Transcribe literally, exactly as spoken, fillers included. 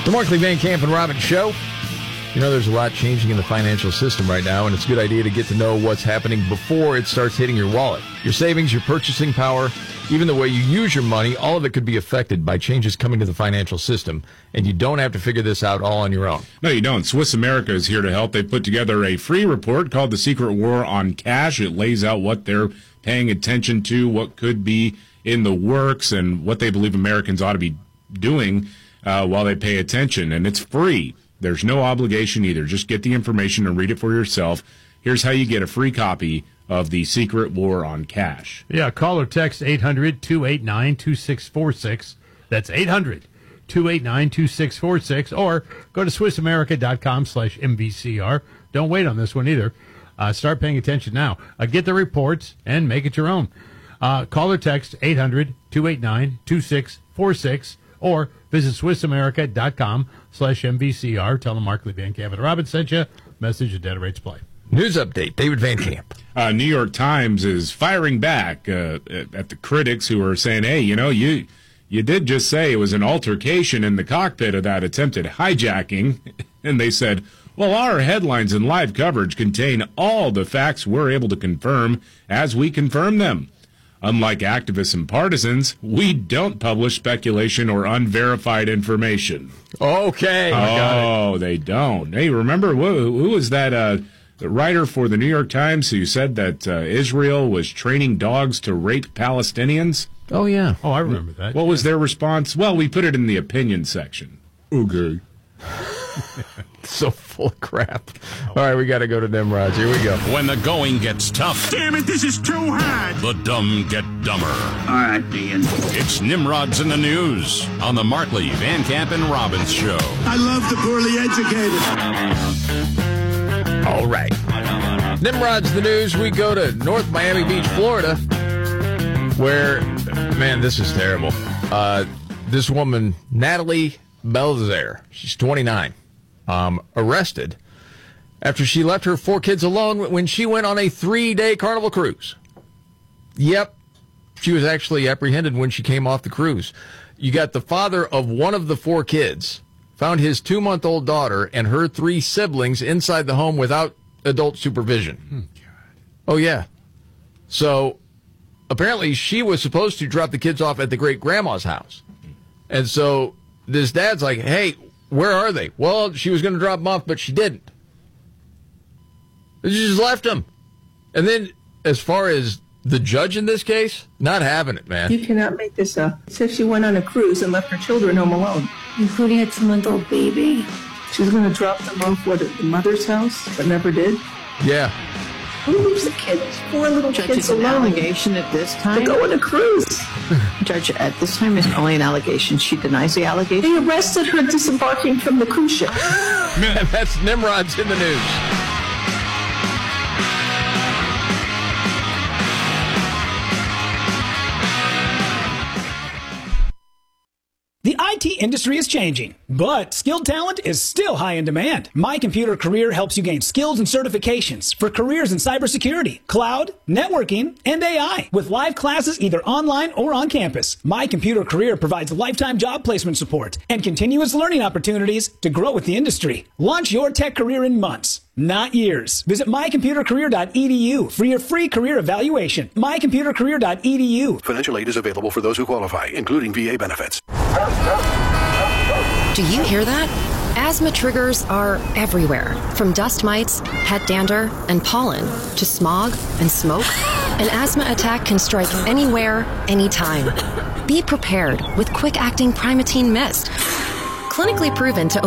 The Markley, Van Camp, and Robbins Show. You know, there's a lot changing in the financial system right now, and it's a good idea to get to know what's happening before it starts hitting your wallet. Your savings, your purchasing power, even the way you use your money, all of it could be affected by changes coming to the financial system, and you don't have to figure this out all on your own. No, you don't. Swiss America is here to help. They put together a free report called The Secret War on Cash. It lays out what they're paying attention to, what could be in the works, and what they believe Americans ought to be doing uh, while they pay attention. And it's free. There's no obligation either. Just get the information and read it for yourself. Here's how you get a free copy of The Secret War on Cash. Yeah, call or text eight hundred, two eight nine, two six four six. That's eight hundred, two eight nine, two six four six. Or go to swissamerica.com slash MVCR. Don't wait on this one either. Uh, start paying attention now. Uh, get the reports and make it your own. Uh, call or text eight hundred, two eight nine, two six four six. Or visit swissamerica.com slash MVCR. Tell them Markley, Van Camp, and Robbins sent you. Message at Data Rates Play. News update, David Van Camp. Uh, New York Times is firing back uh, at, at the critics who are saying, hey, you know, you you did just say it was an altercation in the cockpit of that attempted hijacking. And they said, well, our headlines and live coverage contain all the facts we're able to confirm as we confirm them. Unlike activists and partisans, we don't publish speculation or unverified information. Okay. Oh, they don't. Hey, remember, who, who was that uh, the writer for the New York Times who said that uh, Israel was training dogs to rape Palestinians? Oh, yeah. Oh, I remember that. What was their response? Well, we put it in the opinion section. Okay. So full of crap. All right, we got to go to Nimrods. Here we go. When the going gets tough, Damn it, this is too hard. the dumb get dumber. All right, Dean. It's Nimrods in the News on the Markley, Van Camp, and Robbins Show. I love the poorly educated. All right. Nimrod's the news. We go to North Miami Beach, Florida, where, man, this is terrible. Uh, this woman, Natalie Belzer, she's twenty-nine, um, arrested after she left her four kids alone when she went on a three-day Carnival cruise. Yep, she was actually apprehended when she came off the cruise. You got the father of one of the four kids, found his two-month-old daughter and her three siblings inside the home without adult supervision. Hmm. Oh, yeah. So apparently she was supposed to drop the kids off at the great-grandma's house. And so this dad's like, hey, where are they? Well, she was going to drop them off, but she didn't. She just left them. And then as far as the judge in this case, not having it, man. You cannot make this up. It says she went on a cruise and left her children home alone. Including a two-month-old baby. She was going to drop them off, what, at the mother's house, but never did? Yeah. Who leaves the kids, four little Judge, kids it's an alone? allegation at this time. To go on a cruise. Judge, at this time is only an allegation. She denies the allegation. They arrested her disembarking from the cruise ship. And that's Nimrod's in the news. The I T industry is changing, but skilled talent is still high in demand. My Computer Career helps you gain skills and certifications for careers in cybersecurity, cloud, networking, and A I. With live classes either online or on campus, My Computer Career provides lifetime job placement support and continuous learning opportunities to grow with the industry. Launch your tech career in months, not years. Visit my computer career dot e d u for your free career evaluation. my computer career dot e d u. Financial aid is available for those who qualify, including V A benefits. Do you hear that? Asthma triggers are everywhere, from dust mites, pet dander, and pollen, to smog and smoke. An asthma attack can strike anywhere, anytime. Be prepared with quick-acting Primatene Mist. Clinically proven to